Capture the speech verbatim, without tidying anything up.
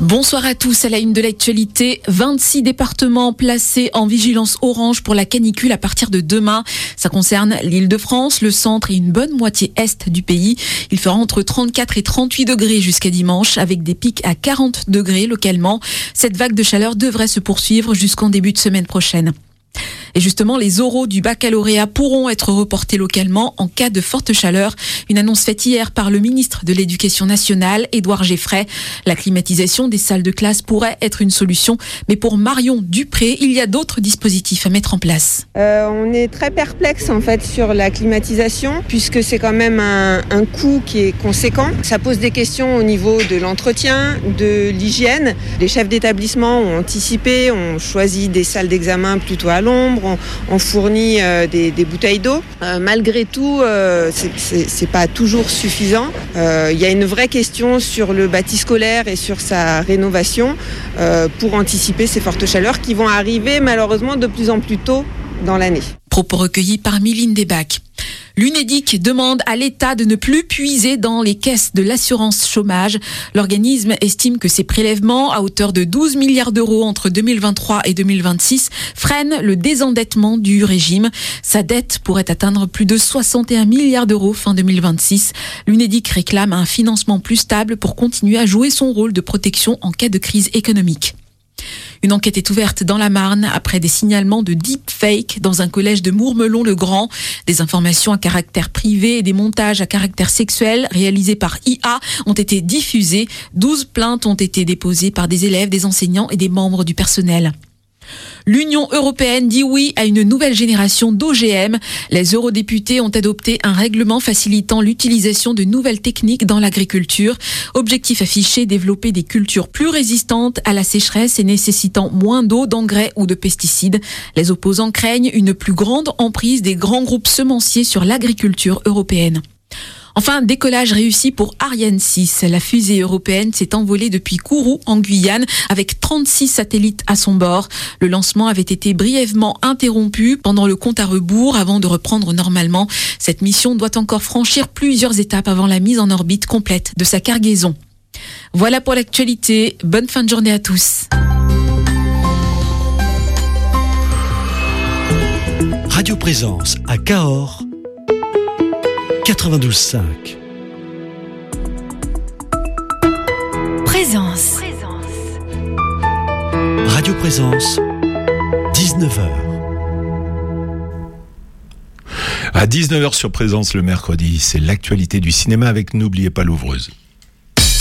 Bonsoir à tous. À la une de l'actualité, vingt-six départements placés en vigilance orange pour la canicule à partir de demain. Ça concerne l'Île-de-France, le centre et une bonne moitié est du pays. Il fera entre trente-quatre et trente-huit degrés jusqu'à dimanche, avec des pics à quarante degrés localement. Cette vague de chaleur devrait se poursuivre jusqu'en début de semaine prochaine. Et justement, les oraux du baccalauréat pourront être reportés localement en cas de forte chaleur. Une annonce faite hier par le ministre de l'Éducation nationale, Édouard Geffray. La climatisation des salles de classe pourrait être une solution, mais pour Marion Dupré, il y a d'autres dispositifs à mettre en place. Euh, on est très perplexe en fait sur la climatisation, puisque c'est quand même un, un coût qui est conséquent. Ça pose des questions au niveau de l'entretien, de l'hygiène. Les chefs d'établissement ont anticipé, ont choisi des salles d'examen plutôt à l'ombre. On, on fournit euh, des, des bouteilles d'eau. Euh, malgré tout, euh, c'est, c'est, c'est pas toujours suffisant. Il euh, y a une vraie question sur le bâti scolaire et sur sa rénovation euh, pour anticiper ces fortes chaleurs qui vont arriver malheureusement de plus en plus tôt dans l'année. Propos recueillis par Mylène Desbacs. L'Unédic demande à l'État de ne plus puiser dans les caisses de l'assurance chômage. L'organisme estime que ces prélèvements, à hauteur de douze milliards d'euros entre deux mille vingt-trois et deux mille vingt-six, freinent le désendettement du régime. Sa dette pourrait atteindre plus de soixante et un milliards d'euros fin deux mille vingt-six. L'Unédic réclame un financement plus stable pour continuer à jouer son rôle de protection en cas de crise économique. Une enquête est ouverte dans la Marne après des signalements de deepfake dans un collège de Mourmelon-le-Grand. Des informations à caractère privé et des montages à caractère sexuel réalisés par I A ont été diffusés. douze plaintes ont été déposées par des élèves, des enseignants et des membres du personnel. L'Union européenne dit oui à une nouvelle génération d'O G M. Les eurodéputés ont adopté un règlement facilitant l'utilisation de nouvelles techniques dans l'agriculture. Objectif affiché, développer des cultures plus résistantes à la sécheresse et nécessitant moins d'eau, d'engrais ou de pesticides. Les opposants craignent une plus grande emprise des grands groupes semenciers sur l'agriculture européenne. Enfin, décollage réussi pour Ariane six. La fusée européenne s'est envolée depuis Kourou, en Guyane, avec trente-six satellites à son bord. Le lancement avait été brièvement interrompu pendant le compte à rebours avant de reprendre normalement. Cette mission doit encore franchir plusieurs étapes avant la mise en orbite complète de sa cargaison. Voilà pour l'actualité. Bonne fin de journée à tous. Radio Présence à Cahors. quatre-vingt-douze cinq. Présence. Radio Présence, dix-neuf heures. À dix-neuf heures sur Présence le mercredi, c'est l'actualité du cinéma avec N'oubliez pas l'ouvreuse.